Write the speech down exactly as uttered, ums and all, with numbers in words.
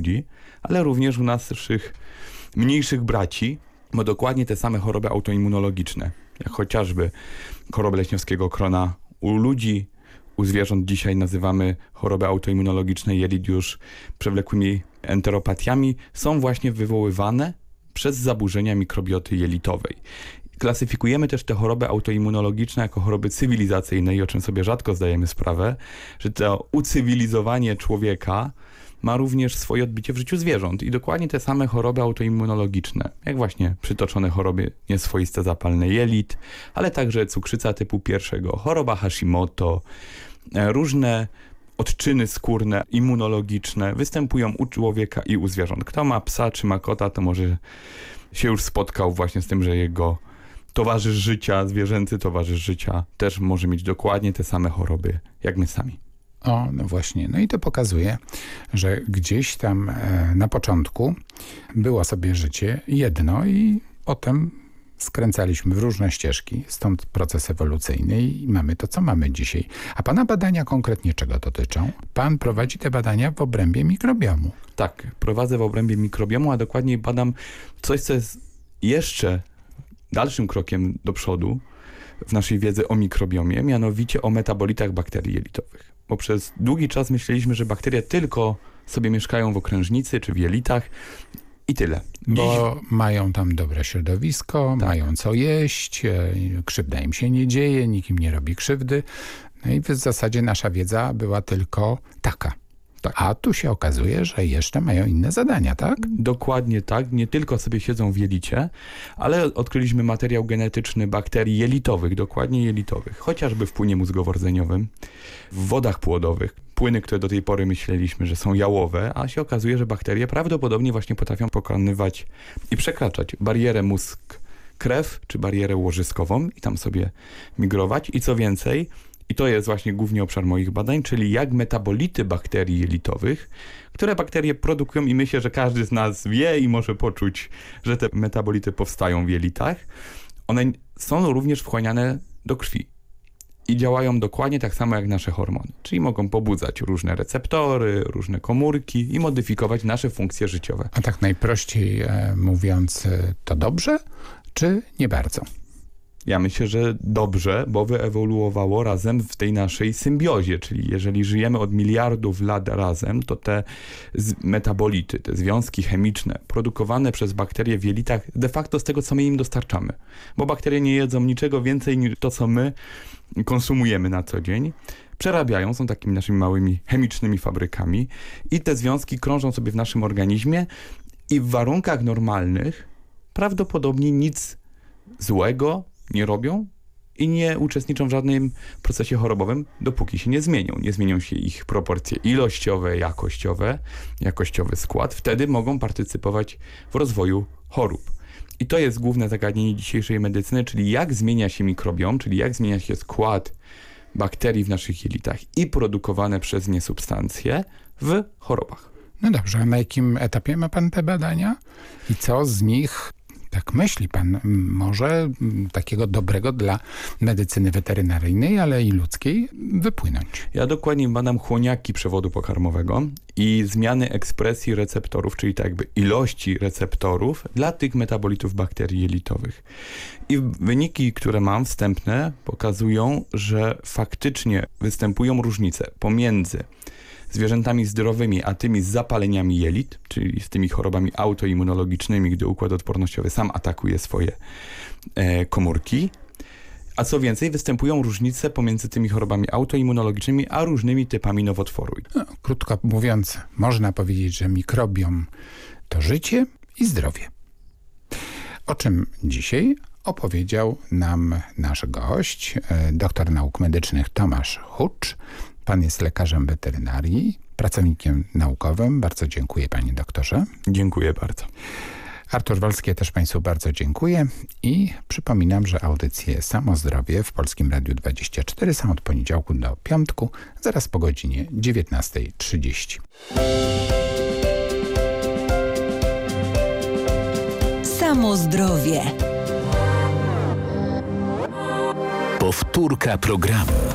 ludzi, ale również u naszych mniejszych braci, bo dokładnie te same choroby autoimmunologiczne, jak chociażby chorobę leśniowskiego krona u ludzi, u zwierząt dzisiaj nazywamy choroby autoimmunologiczne jelit już przewlekłymi enteropatiami, są właśnie wywoływane przez zaburzenia mikrobioty jelitowej. Klasyfikujemy też te choroby autoimmunologiczne jako choroby cywilizacyjne i o czym sobie rzadko zdajemy sprawę, że to ucywilizowanie człowieka ma również swoje odbicie w życiu zwierząt i dokładnie te same choroby autoimmunologiczne, jak właśnie przytoczone choroby nieswoiste zapalne jelit, ale także cukrzyca typu pierwszego, choroba Hashimoto, różne odczyny skórne, immunologiczne występują u człowieka i u zwierząt. Kto ma psa czy ma kota, to może się już spotkał właśnie z tym, że jego towarzysz życia, zwierzęcy towarzysz życia też może mieć dokładnie te same choroby jak my sami. O, no właśnie. No i to pokazuje, że gdzieś tam e, na początku było sobie życie jedno i potem skręcaliśmy w różne ścieżki, stąd proces ewolucyjny i mamy to, co mamy dzisiaj. A pana badania konkretnie czego dotyczą? Pan prowadzi te badania w obrębie mikrobiomu. Tak, prowadzę w obrębie mikrobiomu, a dokładniej badam coś, co jest jeszcze dalszym krokiem do przodu w naszej wiedzy o mikrobiomie, mianowicie o metabolitach bakterii jelitowych. Bo przez długi czas myśleliśmy, że bakterie tylko sobie mieszkają w okrężnicy czy w jelitach i tyle. Bo Dziś... mają tam dobre środowisko, tak. Mają co jeść, krzywda im się nie dzieje, nikt im nie robi krzywdy. No i w zasadzie nasza wiedza była tylko taka. Tak. A tu się okazuje, że jeszcze mają inne zadania, tak? Dokładnie tak. Nie tylko sobie siedzą w jelicie, ale odkryliśmy materiał genetyczny bakterii jelitowych, dokładnie jelitowych. Chociażby w płynie mózgowo-rdzeniowym, w wodach płodowych. Płyny, które do tej pory myśleliśmy, że są jałowe, a się okazuje, że bakterie prawdopodobnie właśnie potrafią pokonywać i przekraczać barierę mózg-krew, czy barierę łożyskową i tam sobie migrować. I co więcej, i to jest właśnie głównie obszar moich badań, czyli jak metabolity bakterii jelitowych, które bakterie produkują i myślę, że każdy z nas wie i może poczuć, że te metabolity powstają w jelitach, one są również wchłaniane do krwi i działają dokładnie tak samo jak nasze hormony, czyli mogą pobudzać różne receptory, różne komórki i modyfikować nasze funkcje życiowe. A tak najprościej e, mówiąc, to dobrze, czy nie bardzo? Ja myślę, że dobrze, bo wyewoluowało razem w tej naszej symbiozie, czyli jeżeli żyjemy od miliardów lat razem, to te metabolity, te związki chemiczne produkowane przez bakterie w jelitach de facto z tego, co my im dostarczamy. Bo bakterie nie jedzą niczego więcej niż to, co my konsumujemy na co dzień. Przerabiają, są takimi naszymi małymi chemicznymi fabrykami i te związki krążą sobie w naszym organizmie i w warunkach normalnych prawdopodobnie nic złego nie robią i nie uczestniczą w żadnym procesie chorobowym, dopóki się nie zmienią. Nie zmienią się ich proporcje ilościowe, jakościowe, jakościowy skład. Wtedy mogą partycypować w rozwoju chorób. I to jest główne zagadnienie dzisiejszej medycyny, czyli jak zmienia się mikrobiom, czyli jak zmienia się skład bakterii w naszych jelitach i produkowane przez nie substancje w chorobach. No dobrze, a na jakim etapie ma pan te badania? I co z nich... Tak myśli pan, może takiego dobrego dla medycyny weterynaryjnej, ale i ludzkiej wypłynąć? Ja dokładnie badam chłoniaki przewodu pokarmowego i zmiany ekspresji receptorów, czyli tak jakby ilości receptorów dla tych metabolitów bakterii jelitowych. I wyniki, które mam wstępne, pokazują, że faktycznie występują różnice pomiędzy zwierzętami zdrowymi, a tymi z zapaleniami jelit, czyli z tymi chorobami autoimmunologicznymi, gdy układ odpornościowy sam atakuje swoje e, komórki. A co więcej, występują różnice pomiędzy tymi chorobami autoimmunologicznymi, a różnymi typami nowotworu. No, krótko mówiąc, można powiedzieć, że mikrobiom to życie i zdrowie. O czym dzisiaj opowiedział nam nasz gość, doktor nauk medycznych Tomasz Hucz. Pan jest lekarzem weterynarii, pracownikiem naukowym. Bardzo dziękuję, panie doktorze. Dziękuję bardzo. Artur Wolski, ja też państwu bardzo dziękuję i przypominam, że audycje Samo Zdrowie w Polskim Radiu dwadzieścia cztery są od poniedziałku do piątku, zaraz po godzinie dziewiętnastej trzydzieści. Samo Zdrowie. Powtórka programu.